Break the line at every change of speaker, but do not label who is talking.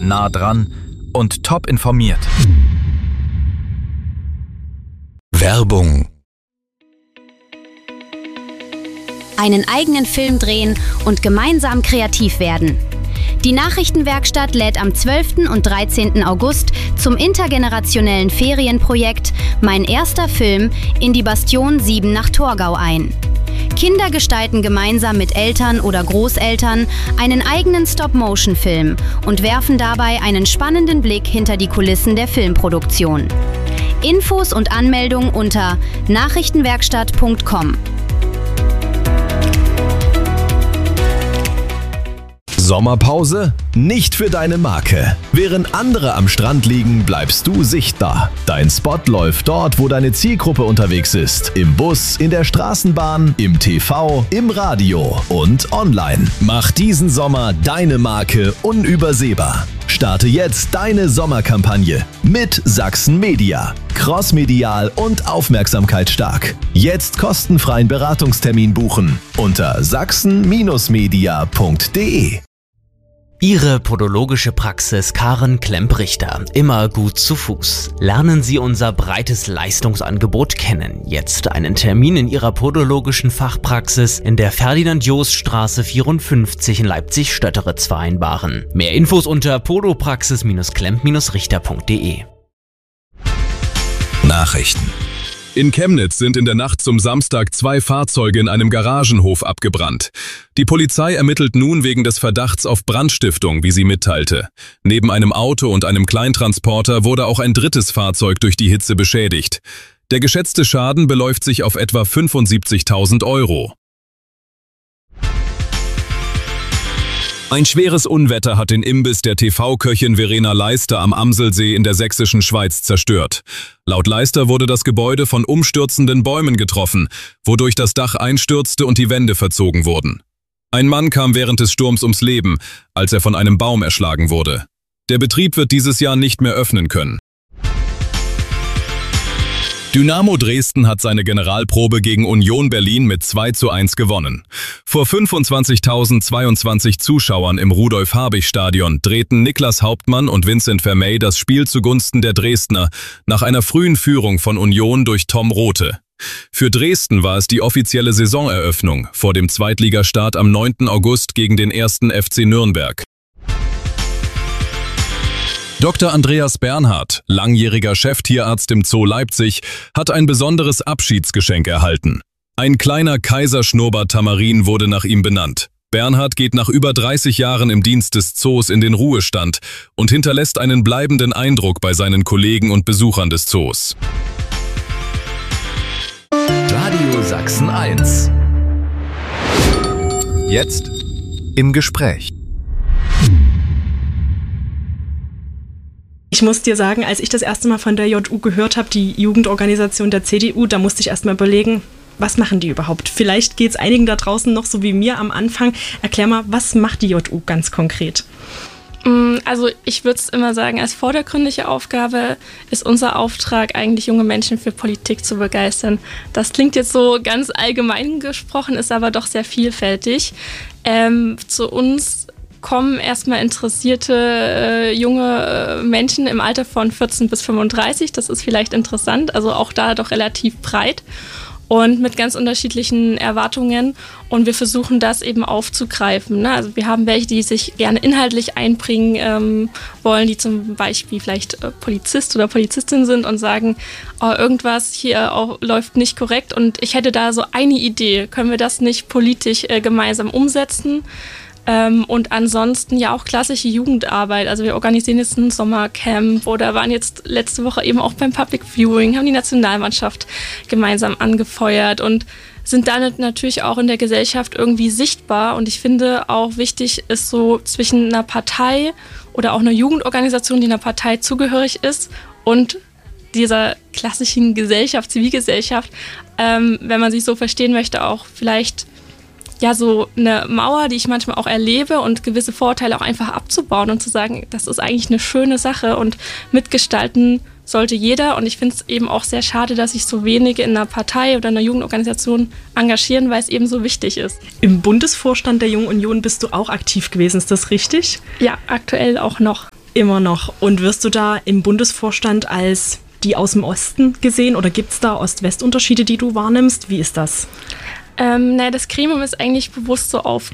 nah dran und top informiert.
Werbung.
Einen eigenen Film drehen und gemeinsam kreativ werden. Die Nachrichtenwerkstatt lädt am 12. und 13. August zum intergenerationellen Ferienprojekt Mein erster Film in die Bastion 7 nach Torgau ein. Kinder gestalten gemeinsam mit Eltern oder Großeltern einen eigenen Stop-Motion-Film und werfen dabei einen spannenden Blick hinter die Kulissen der Filmproduktion. Infos und Anmeldung unter nachrichtenwerkstatt.com.
Sommerpause? Nicht für deine Marke. Während andere am Strand liegen, bleibst du sichtbar. Dein Spot läuft dort, wo deine Zielgruppe unterwegs ist. Im Bus, in der Straßenbahn, im TV, im Radio und online. Mach diesen Sommer deine Marke unübersehbar. Starte jetzt deine Sommerkampagne mit Sachsen Media. Crossmedial und aufmerksamkeitsstark. Jetzt kostenfreien Beratungstermin buchen unter sachsen-media.de.
Ihre podologische Praxis Karen Klemp-Richter. Immer gut zu Fuß. Lernen Sie unser breites Leistungsangebot kennen. Jetzt einen Termin in Ihrer podologischen Fachpraxis in der Ferdinand-Jost-Straße 54 in Leipzig-Stötteritz vereinbaren. Mehr Infos unter podopraxis-klemp-richter.de.
Nachrichten.
In Chemnitz sind in der Nacht zum Samstag 2 Fahrzeuge in einem Garagenhof abgebrannt. Die Polizei ermittelt nun wegen des Verdachts auf Brandstiftung, wie sie mitteilte. Neben einem Auto und einem Kleintransporter wurde auch ein drittes Fahrzeug durch die Hitze beschädigt. Der geschätzte Schaden beläuft sich auf etwa 75.000 €. Ein schweres Unwetter hat den Imbiss der TV-Köchin Verena Leister am Amselsee in der sächsischen Schweiz zerstört. Laut Leister wurde das Gebäude von umstürzenden Bäumen getroffen, wodurch das Dach einstürzte und die Wände verzogen wurden. Ein Mann kam während des Sturms ums Leben, als er von einem Baum erschlagen wurde. Der Betrieb wird dieses Jahr nicht mehr öffnen können. Dynamo Dresden hat seine Generalprobe gegen Union Berlin mit 2:1 gewonnen. Vor 25.022 Zuschauern im Rudolf-Habich-Stadion drehten Niklas Hauptmann und Vincent Vermey das Spiel zugunsten der Dresdner nach einer frühen Führung von Union durch Tom Rothe. Für Dresden war es die offizielle Saisoneröffnung vor dem Zweitligastart am 9. August gegen den 1. FC Nürnberg. Dr. Andreas Bernhard, langjähriger Cheftierarzt im Zoo Leipzig, hat ein besonderes Abschiedsgeschenk erhalten. Ein kleiner Kaiserschnurrbart-Tamarin wurde nach ihm benannt. Bernhard geht nach über 30 Jahren im Dienst des Zoos in den Ruhestand und hinterlässt einen bleibenden Eindruck bei seinen Kollegen und Besuchern des Zoos.
Radio Sachsen 1. Jetzt im Gespräch.
Ich muss dir sagen, als ich das erste Mal von der JU gehört habe, die Jugendorganisation der CDU, da musste ich erst mal überlegen, was machen die überhaupt? Vielleicht geht es einigen da draußen noch so wie mir am Anfang. Erklär mal, was macht die JU ganz konkret?
Also ich würde es immer sagen, als vordergründige Aufgabe ist unser Auftrag eigentlich, junge Menschen für Politik zu begeistern. Das klingt jetzt so ganz allgemein gesprochen, ist aber doch sehr vielfältig. Zu uns kommen erstmal interessierte junge Menschen im Alter von 14 bis 35. Das ist vielleicht interessant, also auch da doch relativ breit und mit ganz unterschiedlichen Erwartungen. Und wir versuchen das eben aufzugreifen, ne? Also wir haben welche, die sich gerne inhaltlich einbringen wollen, die zum Beispiel vielleicht Polizist oder Polizistin sind und sagen, oh, irgendwas hier auch läuft nicht korrekt und ich hätte da so eine Idee. Können wir das nicht politisch gemeinsam umsetzen? Und ansonsten ja auch klassische Jugendarbeit. Also wir organisieren jetzt ein Sommercamp oder waren jetzt letzte Woche eben auch beim Public Viewing, haben die Nationalmannschaft gemeinsam angefeuert und sind damit natürlich auch in der Gesellschaft irgendwie sichtbar. Und ich finde auch wichtig ist so zwischen einer Partei oder auch einer Jugendorganisation, die einer Partei zugehörig ist und dieser klassischen Gesellschaft, Zivilgesellschaft, wenn man sich so verstehen möchte, auch vielleicht ja so eine Mauer, die ich manchmal auch erlebe und gewisse Vorteile auch einfach abzubauen und zu sagen, das ist eigentlich eine schöne Sache und mitgestalten sollte jeder. Und ich finde es eben auch sehr schade, dass sich so wenige in einer Partei oder einer Jugendorganisation engagieren, weil es eben so wichtig ist.
Im Bundesvorstand der Jungen Union bist du auch aktiv gewesen, ist das richtig?
Ja, aktuell auch noch.
Immer noch. Und wirst du da im Bundesvorstand als die aus dem Osten gesehen oder gibt es da Ost-West-Unterschiede, die du wahrnimmst? Wie ist das?
Das Gremium ist eigentlich bewusst so aufgestellt.